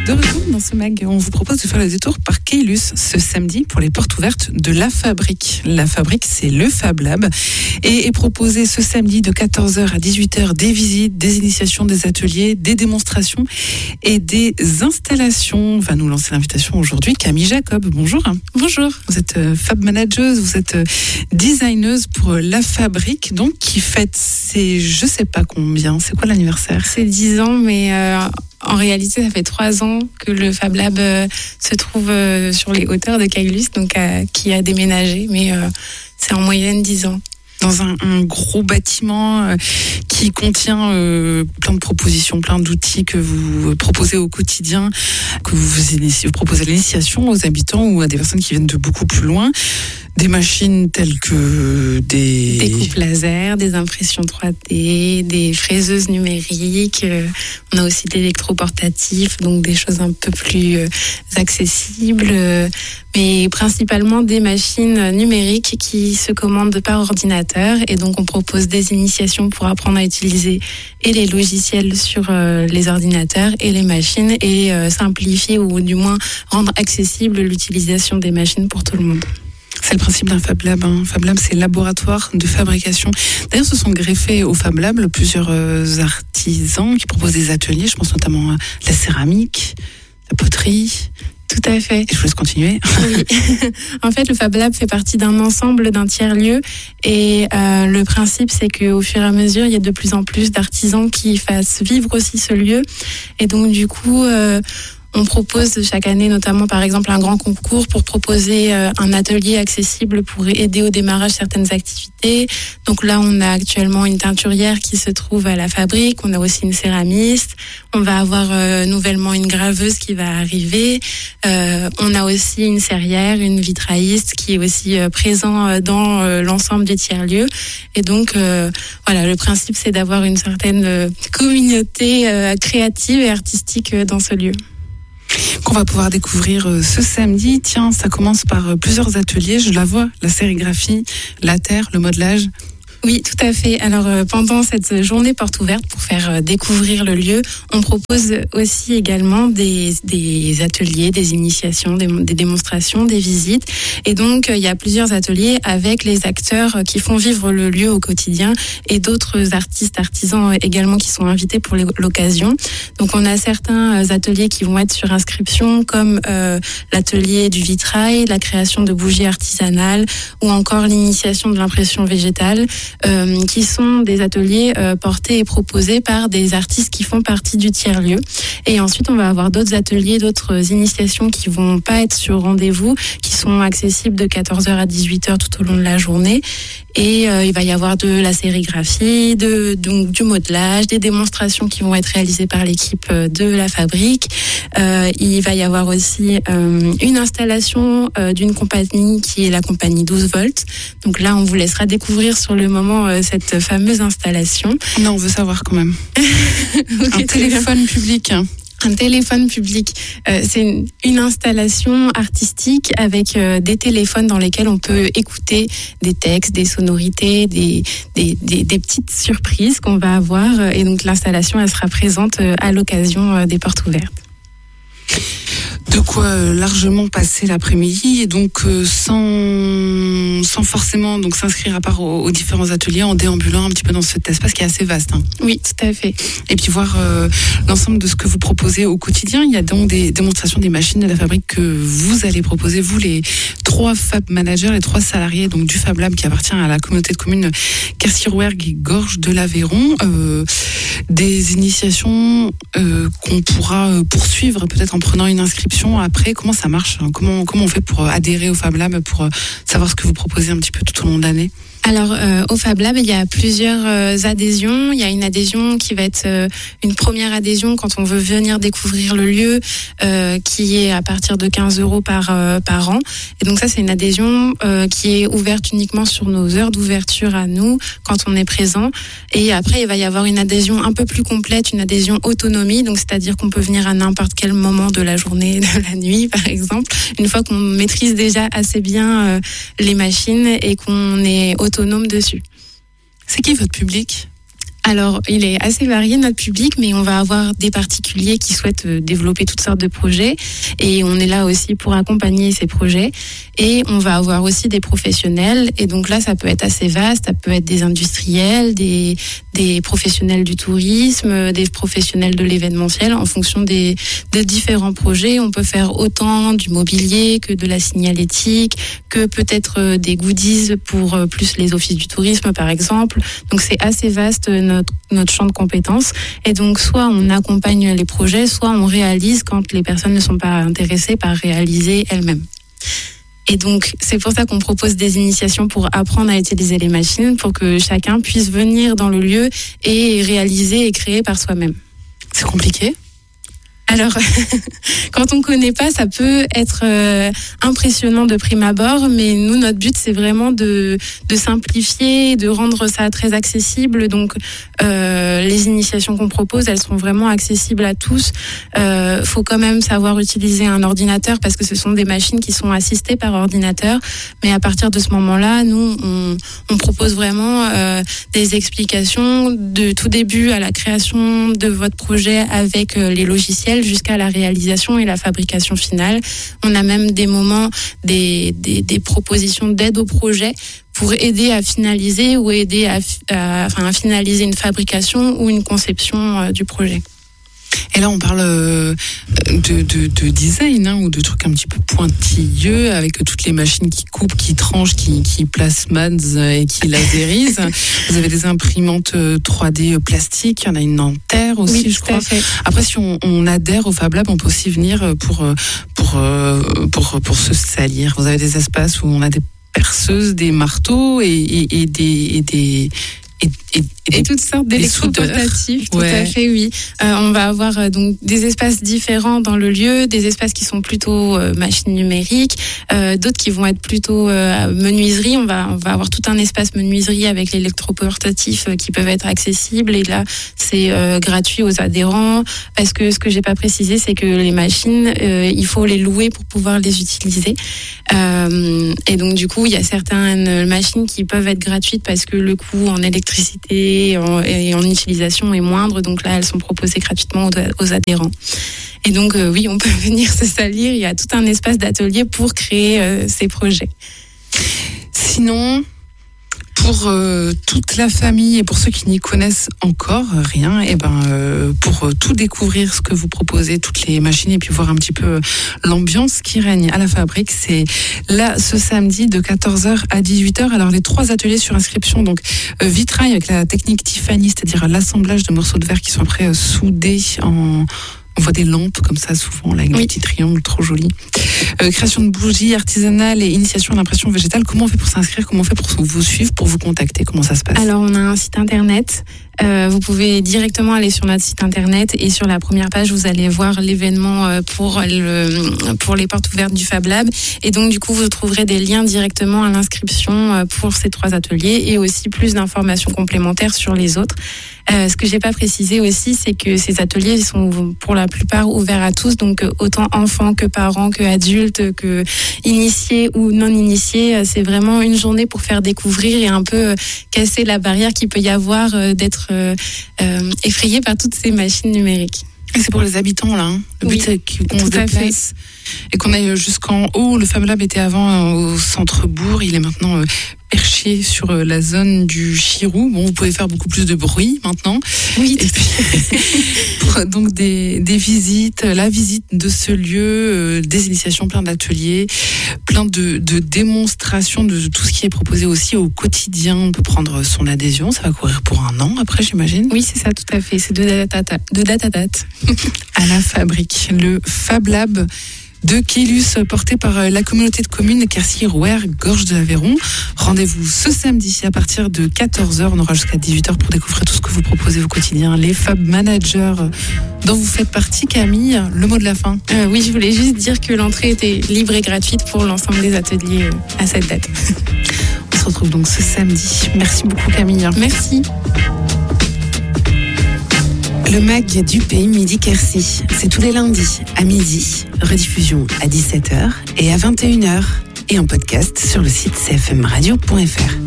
De retour dans ce mag, on vous propose de faire le détour par Caylus ce samedi pour les portes ouvertes de La Fabrique. La Fabrique, c'est le Fab Lab et est proposé ce samedi de 14h à 18h des visites, des initiations, des ateliers, des démonstrations et des installations. Va nous lancer l'invitation aujourd'hui Camille Jacob. Bonjour. Bonjour. Vous êtes Fab Manageuse, vous êtes designeuse pour La Fabrique, donc qui fête ses je sais pas combien. C'est quoi l'anniversaire ? C'est 10 ans, mais en réalité, ça fait 3 ans que le Fab Lab se trouve sur les hauteurs de Caylus, donc qui a déménagé, mais c'est en moyenne 10 ans. Dans un gros bâtiment qui contient plein de propositions, plein d'outils que vous proposez au quotidien, que vous proposez à l'initiation aux habitants ou à des personnes qui viennent de beaucoup plus loin. Des machines telles que des coupes laser, des impressions 3D, des fraiseuses numériques. On a aussi des électroportatifs, donc des choses un peu plus accessibles. Mais principalement des machines numériques qui se commandent par ordinateur. Et donc on propose des initiations pour apprendre à utiliser et les logiciels sur les ordinateurs et les machines et simplifier ou du moins rendre accessible l'utilisation des machines pour tout le monde. C'est le principe d'un Fab Lab. Fab Lab, c'est laboratoire de fabrication. D'ailleurs, se sont greffés au Fab Lab plusieurs artisans qui proposent des ateliers. Je pense notamment à la céramique, la poterie. Tout à fait. Et je vous laisse continuer. Oui. En fait, le Fab Lab fait partie d'un ensemble, d'un tiers-lieu. Et le principe, c'est qu'au fur et à mesure, il y a de plus en plus d'artisans qui fassent vivre aussi ce lieu. Et donc, du coup... on propose chaque année, notamment par exemple un grand concours pour proposer un atelier accessible pour aider au démarrage certaines activités. Donc là, on a actuellement une teinturière qui se trouve à La Fabrique. On a aussi une céramiste. On va avoir nouvellement une graveuse qui va arriver. On a aussi une serrière, une vitrailliste qui est aussi présent dans l'ensemble des tiers-lieux. Et donc, voilà, le principe, c'est d'avoir une certaine communauté créative et artistique dans ce lieu. Qu'on va pouvoir découvrir ce samedi. Tiens, ça commence par plusieurs ateliers. Je la vois, la sérigraphie, la terre, le modelage. Oui, tout à fait. Alors, pendant cette journée porte ouverte, pour faire découvrir le lieu, on propose aussi également des ateliers, des initiations, des démonstrations, des visites. Et donc, il y a plusieurs ateliers avec les acteurs qui font vivre le lieu au quotidien et d'autres artistes, artisans également qui sont invités pour l'occasion. Donc, on a certains ateliers qui vont être sur inscription, comme l'atelier du vitrail, la création de bougies artisanales ou encore l'initiation de l'impression végétale. Qui sont des ateliers portés et proposés par des artistes qui font partie du tiers-lieu. Et ensuite, on va avoir d'autres ateliers, d'autres initiations qui vont pas être sur rendez-vous, qui sont accessibles de 14h à 18h tout au long de la journée. Et il va y avoir de la sérigraphie, donc du modelage, des démonstrations qui vont être réalisées par l'équipe de La Fabrique. Il va y avoir aussi une installation d'une compagnie qui est la compagnie 12 volts. Donc là, on vous laissera découvrir sur le moment cette fameuse installation. Non, on veut savoir quand même. Okay, un téléphone public. Un téléphone public, c'est une installation artistique avec des téléphones dans lesquels on peut écouter des textes, des sonorités, des petites surprises qu'on va avoir. Et donc l'installation, elle sera présente à l'occasion des portes ouvertes. De quoi largement passer l'après-midi et donc sans forcément donc s'inscrire à part aux différents ateliers, en déambulant un petit peu dans cet espace qui est assez vaste. Oui, tout à fait. Et puis voir l'ensemble de ce que vous proposez au quotidien. Il y a donc des démonstrations des machines de La Fabrique que vous allez proposer, vous les 3 Fab Managers, les 3 salariés donc du Fab Lab qui appartient à la communauté de communes Quercy-Rouergue et Gorges de l'Aveyron. Des initiations qu'on pourra poursuivre peut-être en prenant une inscription après. Comment ça marche ? Comment on fait pour adhérer au Fab Lab, pour savoir ce que vous proposez un petit peu tout au long de l'année ? Alors, au Fab Lab, il y a plusieurs adhésions. Il y a une adhésion qui va être une première adhésion quand on veut venir découvrir le lieu, qui est à partir de 15 € par an. Et donc ça, c'est une adhésion qui est ouverte uniquement sur nos heures d'ouverture à nous, quand on est présent. Et après, il va y avoir une adhésion un peu plus complète, une adhésion autonomie. Donc, c'est-à-dire qu'on peut venir à n'importe quel moment de la journée, de la nuit, par exemple, une fois qu'on maîtrise déjà assez bien les machines et qu'on est autonome dessus. C'est qui votre public ? Alors, il est assez varié, notre public, mais on va avoir des particuliers qui souhaitent développer toutes sortes de projets et on est là aussi pour accompagner ces projets. Et on va avoir aussi des professionnels et donc là, ça peut être assez vaste, ça peut être des industriels, des professionnels du tourisme, des professionnels de l'événementiel. En fonction des différents projets, on peut faire autant du mobilier que de la signalétique, que peut-être des goodies pour plus les offices du tourisme, par exemple. Donc, c'est assez vaste notre champ de compétences. Et donc, soit on accompagne les projets, soit on réalise quand les personnes ne sont pas intéressées par réaliser elles-mêmes. Et donc, c'est pour ça qu'on propose des initiations pour apprendre à utiliser les machines, pour que chacun puisse venir dans le lieu et réaliser et créer par soi-même. C'est compliqué ? Alors, quand on connaît pas, ça peut être impressionnant de prime abord, mais nous, notre but, c'est vraiment de simplifier, de rendre ça très accessible. Donc, les initiations qu'on propose, elles sont vraiment accessibles à tous. Faut quand même savoir utiliser un ordinateur parce que ce sont des machines qui sont assistées par ordinateur. Mais à partir de ce moment-là, nous, on propose vraiment des explications de tout début à la création de votre projet avec les logiciels jusqu'à la réalisation et la fabrication finale. On a même des moments, des propositions d'aide au projet pour aider à finaliser ou aider à finaliser une fabrication ou une conception du projet. Et là, on parle de design ou de trucs un petit peu pointilleux avec toutes les machines qui coupent, qui tranchent, qui plasmadent et qui laserisent. Vous avez des imprimantes 3D plastiques, il y en a une en terre aussi, oui, je crois. Fait. Après, si on adhère au Fab Lab, on peut aussi venir pour se salir. Vous avez des espaces où on a des perceuses, des marteaux et toutes sortes d'électroportatifs, tout à fait, oui. On va avoir donc des espaces différents dans le lieu, des espaces qui sont plutôt machines numériques, d'autres qui vont être plutôt menuiserie. On va avoir tout un espace menuiserie avec l'électroportatif qui peuvent être accessibles. Et là, c'est gratuit aux adhérents parce que ce que j'ai pas précisé, c'est que les machines, il faut les louer pour pouvoir les utiliser. Et donc du coup, il y a certaines machines qui peuvent être gratuites parce que le coût en électricité et en utilisation est moindre, donc là elles sont proposées gratuitement aux adhérents. Et donc oui, on peut venir se salir, il y a tout un espace d'atelier pour créer ces projets. Sinon, pour toute la famille et pour ceux qui n'y connaissent encore rien, et pour tout découvrir ce que vous proposez, toutes les machines et puis voir un petit peu l'ambiance qui règne à la fabrique, c'est là ce samedi de 14h à 18h. Alors les 3 ateliers sur inscription, donc vitrail avec la technique Tiffany, c'est-à-dire l'assemblage de morceaux de verre qui sont après soudés on voit des lampes comme ça souvent, là, avec des petits triangles trop jolis. Création de bougies artisanales et initiation à l'impression végétale. Comment on fait pour s'inscrire? Comment on fait pour vous suivre, pour vous contacter? Comment ça se passe? Alors, on a un site internet. Vous pouvez directement aller sur notre site internet et sur la première page, vous allez voir l'événement pour les portes ouvertes du Fab Lab. Et donc, du coup, vous trouverez des liens directement à l'inscription pour ces 3 ateliers et aussi plus d'informations complémentaires sur les autres. Ce que j'ai pas précisé aussi, c'est que ces ateliers sont pour la plupart ouverts à tous, donc autant enfants que parents, que adultes, que initiés ou non initiés. C'est vraiment une journée pour faire découvrir et un peu casser la barrière qu'il peut y avoir d'être effrayé par toutes ces machines numériques. Et c'est pour les habitants, là. Hein. Le but, c'est qu'on se déplace et qu'on aille jusqu'en haut. Le Fab Lab était avant au centre-bourg. Il est maintenant perché sur la zone du Chirou. Bon, vous pouvez faire beaucoup plus de bruit maintenant. Oui. Et puis, pour donc des visites, la visite de ce lieu, des initiations, plein d'ateliers, plein de démonstrations de tout ce qui est proposé aussi au quotidien. On peut prendre son adhésion. Ça va courir pour 1 an après, j'imagine. Oui, c'est ça, tout à fait. C'est de date à date. À la fabrique, le Fab Lab de Quélus, porté par la communauté de communes Quercy-Rouergue, Gorge de l'Aveyron. Rendez-vous ce samedi à partir de 14h. On aura jusqu'à 18h pour découvrir tout ce que vous proposez au quotidien. Les Fab Managers dont vous faites partie, Camille, le mot de la fin. Oui, je voulais juste dire que l'entrée était libre et gratuite pour l'ensemble des ateliers à cette date. On se retrouve donc ce samedi. Merci beaucoup, Camille. Merci. Le MAG du Pays Midi Quercy, c'est tous les lundis à midi, rediffusion à 17h et à 21h et en podcast sur le site cfmradio.fr.